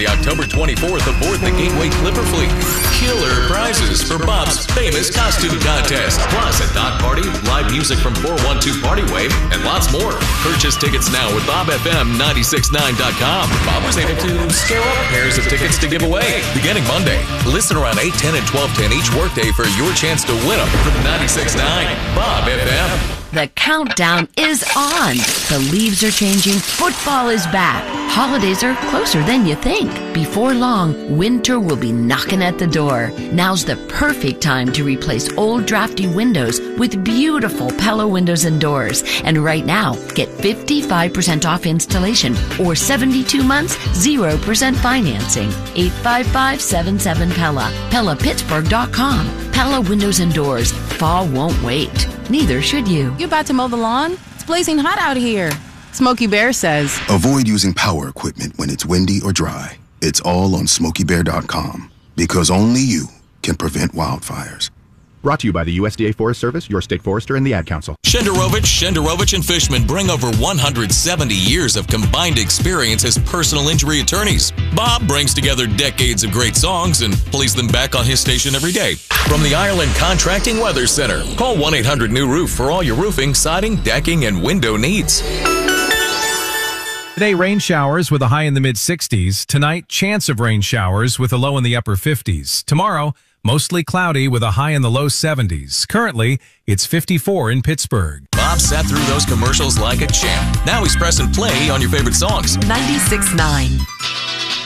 Saturday, October 24th aboard the Gateway Clipper Fleet. Killer prizes for Bob's famous costume contest. Plus a dog party, live music from 412 Party Wave, and lots more. Purchase tickets now at BobFM969.com. Bob was able to scare up pairs of tickets to give away. Beginning Monday, listen around 8, 10, and 12:10 each workday for your chance to win them from 96.9 Bob FM. The countdown is on. The leaves are changing. Football is back. Holidays are closer than you think. Before long, winter will be knocking at the door. Now's the perfect time to replace old drafty windows with beautiful Pella windows and doors. And right now, get 55% off installation or 72 months, 0% financing. 855-77-PELLA. PellaPittsburgh.com. Pella Windows and Doors. Fall won't wait. Neither should you. You about to mow the lawn? It's blazing hot out here. Smokey Bear says, avoid using power equipment when it's windy or dry. It's all on SmokeyBear.com because only you can prevent wildfires. Brought to you by the USDA Forest Service, your state forester, and the Ad Council. Shenderovich and Fishman bring over 170 years of combined experience as personal injury attorneys. Bob brings together decades of great songs and plays them back on his station every day. From the Ireland Contracting Weather Center, call 1-800-NEW-ROOF for all your roofing, siding, decking, and window needs. Today, rain showers with a high in the mid-60s. Tonight, chance of rain showers with a low in the upper 50s. Tomorrow, mostly cloudy with a high in the low 70s. Currently, it's 54 in Pittsburgh. Bob sat through those commercials like a champ. Now he's pressing play on your favorite songs. 96.9.